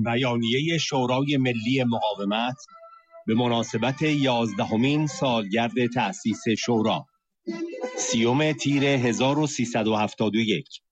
بیانیه شورای ملی مقاومت به مناسبت 11مین سالگرد تأسیس شورا 30 تیر 1371